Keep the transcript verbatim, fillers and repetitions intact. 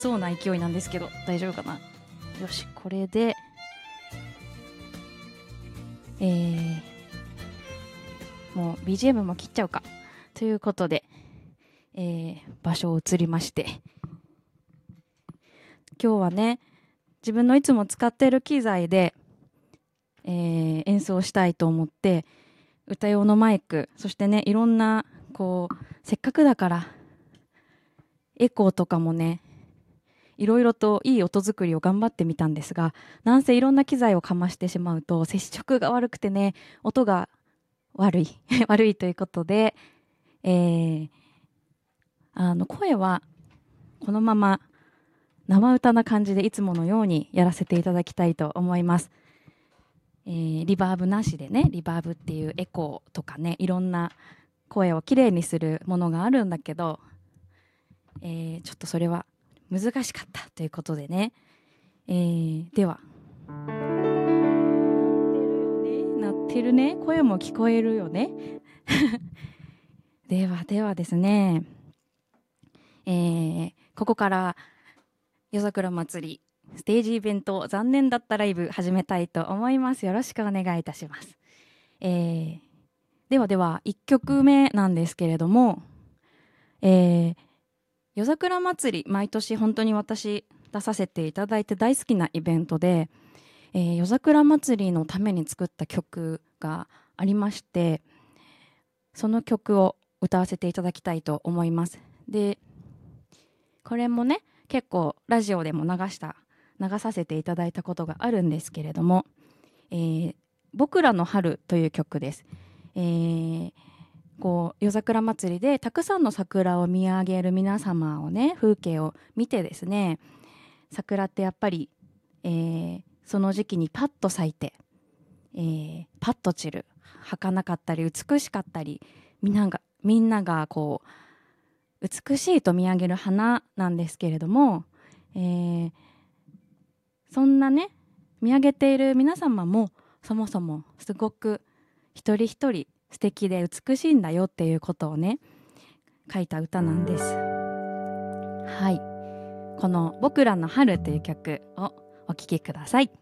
そうな勢いなんですけど大丈夫かな。よし、これでえー、もう ビージーエム も切っちゃうかということで、えー、場所を移りまして、今日はね自分のいつも使っている機材で、えー、演奏したいと思って歌用のマイク、そしてねいろんなこうせっかくだからエコーとかもねいろいろといい音作りを頑張ってみたんですが、なんせいろんな機材をかましてしまうと接触が悪くてね音が悪い悪いということで、えー、あの声はこのまま生歌な感じでいつものようにやらせていただきたいと思います。えー、リバーブなしでね、リバーブっていうエコーとかねいろんな声をきれいにするものがあるんだけど、えー、ちょっとそれは難しかったということでね、えー、では鳴ってるね、声も聞こえるよねではではですね、えー、ここから夜桜祭りステージイベント残念だったライブ始めたいと思います。よろしくお願いいたします。えー、ではではいっきょくめなんですけれども、えー、夜桜祭り毎年本当に私出させていただいて大好きなイベントで、えー、夜桜祭りのために作った曲がありまして、その曲を歌わせていただきたいと思います。でこれもね結構ラジオでも流した流させていただいたことがあるんですけれども、えー、僕らの春という曲です。えー、こう夜桜祭りでたくさんの桜を見上げる皆様をね風景を見てですね、桜ってやっぱり、えー、その時期にパッと咲いて、えー、パッと散る、儚かったり美しかったり、みんながみんながこう美しいと見上げる花なんですけれども、えー、そんなね見上げている皆様もそもそもすごく一人一人素敵で美しいんだよっていうことをね書いた歌なんです。はい、この「僕らの春」という曲をお聴きください。